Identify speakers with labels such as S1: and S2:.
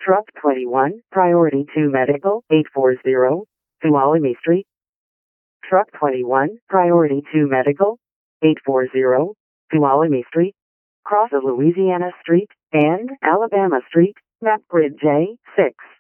S1: Truck 21, Priority 2 Medical, 840, Tuolumne Street. Truck 21, Priority 2 Medical, 840, Tuolumne Street. Cross of Louisiana Street and Alabama Street, map grid J6.